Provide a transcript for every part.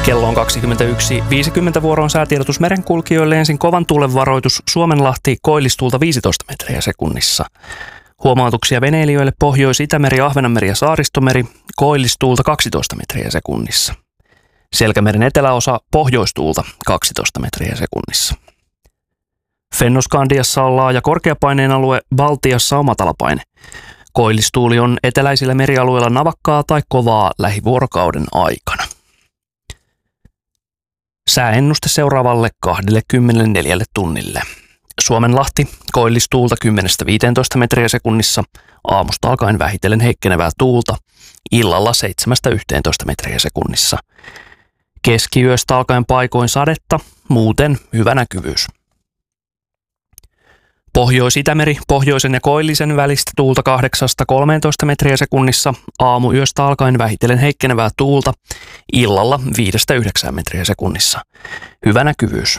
Kello on 21.50 vuoroon säätiedotus merenkulkijoille. Ensin kovan tuulen varoitus Suomenlahti, koillistuulta 15 metriä sekunnissa. Huomautuksia veneilijöille Pohjois-Itämeri, Ahvenanmeri ja Saaristomeri, koillistuulta 12 metriä sekunnissa. Selkämeren eteläosa pohjoistuulta 12 metriä sekunnissa. Fennoskandiassa on laaja korkeapaineen alue, Baltiassa on matalapaine. Koillistuuli on eteläisillä merialueilla navakkaa tai kovaa lähivuorokauden aikana. Sääennuste seuraavalle 24 tunnille. Suomenlahti, koillistuulta 10-15 metriä sekunnissa, aamusta alkaen vähitellen heikkenevää tuulta, illalla 7-11 metriä sekunnissa. Keskiyöstä alkaen paikoin sadetta, muuten hyvä näkyvyys. Pohjois-Itämeri, pohjoisen ja koillisen välistä tuulta 8-13 metriä sekunnissa, aamuyöstä alkaen vähitellen heikkenevää tuulta, illalla 5-9 metriä sekunnissa. Hyvä näkyvyys.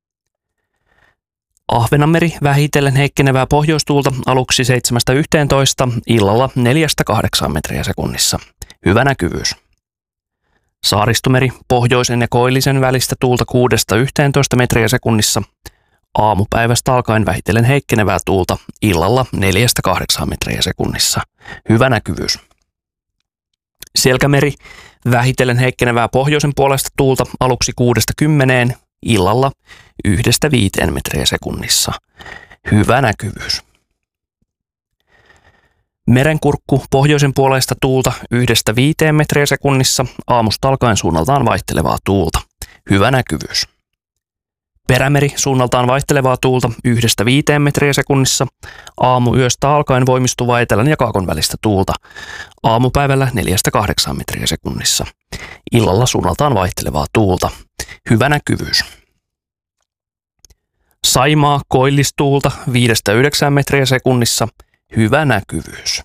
Ahvenanmeri, vähitellen heikkenevää pohjoistuulta, aluksi 7-11, illalla 4-8 metriä sekunnissa. Hyvä näkyvyys. Saaristomeri, pohjoisen ja koillisen välistä tuulta 6-11 metriä sekunnissa, aamupäivästä alkaen vähitellen heikkenevää tuulta, illalla 4-8 metriä sekunnissa. Hyvä näkyvyys. Selkämeri, vähitellen heikkenevää pohjoisen puolesta tuulta, aluksi 6-10, illalla 1-5 metriä sekunnissa. Hyvä näkyvyys. Merenkurkku, pohjoisen puolesta tuulta 1-5 metriä sekunnissa, aamusta alkaen suunnaltaan vaihtelevaa tuulta. Hyvä näkyvyys. Perämeri, suunnaltaan vaihtelevaa tuulta 1-5 metriä sekunnissa, aamuyöstä alkaen voimistuvaa etelän ja kaakon välistä tuulta, aamupäivällä 4-8 metriä sekunnissa, illalla suunnaltaan vaihtelevaa tuulta. Hyvä näkyvyys. Saimaa, koillistuulta 5-9 metriä sekunnissa, hyvä näkyvyys.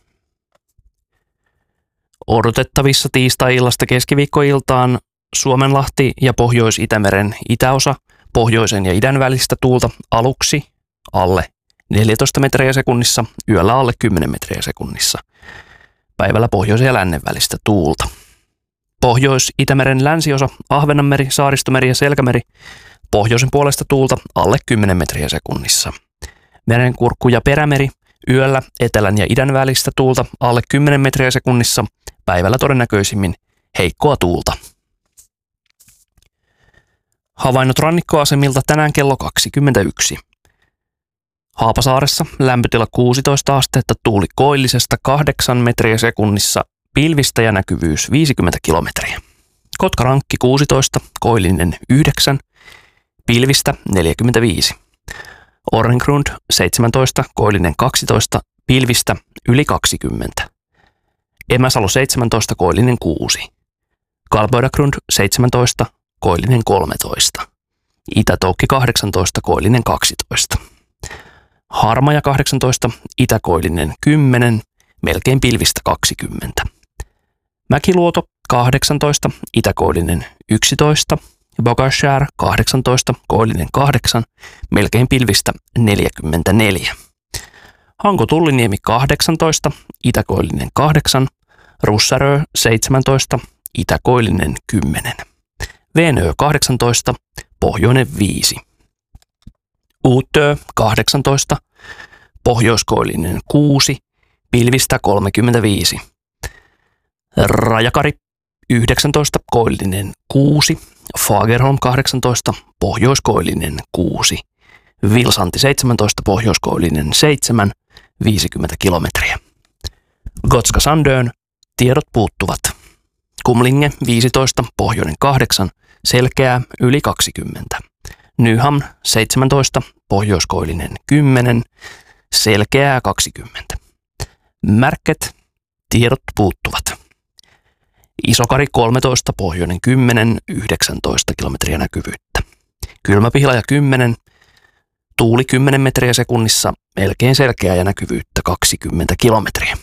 Odotettavissa tiistai-illasta keskiviikkoiltaan Suomenlahti ja Pohjois-Itämeren itäosa, pohjoisen ja idän välistä tuulta aluksi alle 14 metriä sekunnissa, yöllä alle 10 metriä sekunnissa. Päivällä pohjoisen ja lännen välistä tuulta. Pohjois-Itämeren länsiosa, Ahvenanmeri, Saaristomeri ja Selkämeri, pohjoisen puolesta tuulta alle 10 metriä sekunnissa. Merenkurkku ja Perämeri, yöllä etelän ja idän välistä tuulta alle 10 metriä sekunnissa, päivällä todennäköisimmin heikkoa tuulta. Havainnot rannikkoasemilta tänään kello 21. Haapasaaressa lämpötila 16 astetta, tuuli koillisesta 8 metriä sekunnissa, pilvistä ja näkyvyys 50 kilometriä. Kotkarankki 16, koillinen 9, pilvistä 45. Orrengrund 17, koillinen 12, pilvistä yli 20. Emäsalo 17, koillinen 6. Kalboidagrund 17, koillinen 13. Itätoukki 18, koillinen 12. Harmaja 18, itäkoillinen 10, melkein pilvistä 20. Mäkiluoto 18, itäkoillinen 11. Bogashär 18, koillinen 8, melkein pilvistä 44. Hanko-Tulliniemi 18, itäkoillinen 8, Russarö 17, itäkoillinen 10. Venö 18, pohjoinen 5. Uutö 18, pohjoiskoillinen 6, pilvistä 35. Rajakari 19, koillinen 6, Fagerholm 18, pohjoiskoillinen 6, Vilsanti 17, pohjoiskoillinen 7, 50 kilometriä. Gotska Sandön, tiedot puuttuvat. Kumlinge 15, pohjoinen 8, selkeää yli 20. Nyham 17, pohjoiskoillinen 10, selkeää 20. Märket, tiedot puuttuvat. Isokari 13, pohjoinen 10, 19 kilometriä näkyvyyttä. Kylmäpihlaja 10, tuuli 10 metriä sekunnissa, melkein selkeää ja näkyvyyttä 20 kilometriä.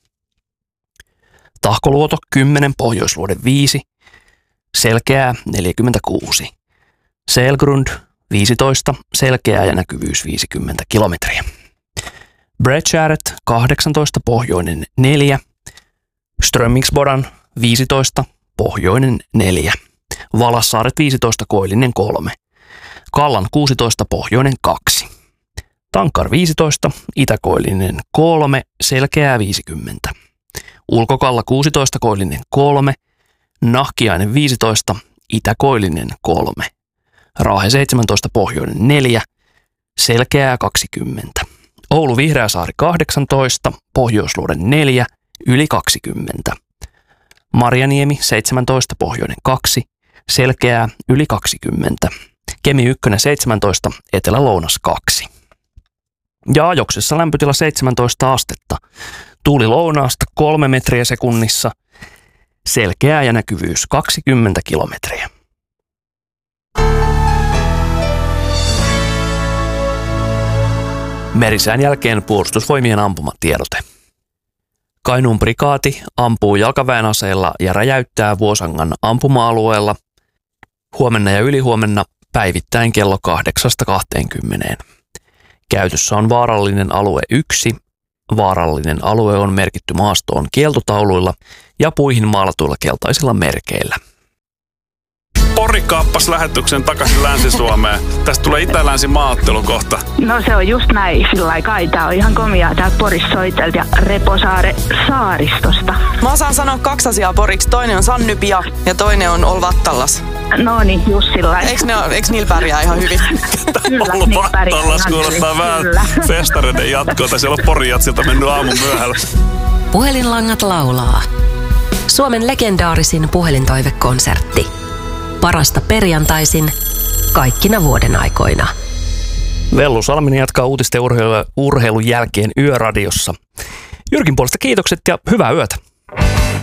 Tahkoluoto 10, pohjoisluode 5, selkeää 46. Selgrund 15, selkeää ja näkyvyys 50 kilometriä. Bredgäret 18, pohjoinen 4, Strömmingsbodan 15, pohjoinen 4, Valassaaret 15, koillinen 3. Kallan 16, pohjoinen 2. Tankar 15, itäkoillinen 3, selkeää 50. Ulkokalla 16, koillinen 3. Nahkiainen 15, itäkoillinen 3. Raahe 17, pohjoinen 4, selkeää 20. Oulu Vihreäsaari 18, Pohjoisluoden 4, yli 20. Marjaniemi 17, pohjoinen 2, selkeää yli 20. Kemi 1 17, Etelä-Lounas 2. Ja ajoksessa lämpötila 17 astetta. Tuuli lounaasta 3 metriä sekunnissa, selkeää ja näkyvyys 20 kilometriä. Merisään jälkeen Puolustusvoimien ampumatiedote. Kainuun prikaati ampuu jalkaväen aseella ja räjäyttää Vuosangan ampuma-alueella huomenna ja ylihuomenna päivittäin kello 8-20. Käytössä on vaarallinen alue 1. Vaarallinen alue on merkitty maastoon kieltotauluilla ja puihin maalatuilla keltaisilla merkeillä. Pori kaappasi lähetyksen takaisin Länsi-Suomeen. Tästä tulee itä-länsi-maaottelu kohta. No se on just näin, sillä kai tää on ihan komiaa täältä Porissa soitelta ja Reposaare saaristosta. Mä osaan sanoa 2 asiaa poriksi. Toinen on Sannypia ja toinen on Olvattallas. No niin, just sillä lailla. Eiks niillä pärjää ihan hyvin? Kyllä, Olvattallas kuulostaa vähän festareiden jatkoa. Siellä on Porijatsilta mennyt aamun myöhällä. Puhelinlangat laulaa. Suomen legendaarisin puhelintoivekonsertti. Parasta perjantaisin, kaikkina vuoden aikoina. Vellu Salminen jatkaa uutisten urheilun jälkeen Yöradiossa. Jyrkin puolesta kiitokset ja hyvää yötä.